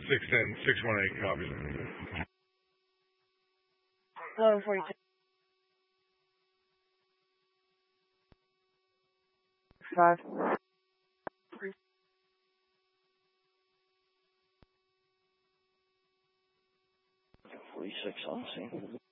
610, 618 copies. 1142. 5. 46 on scene.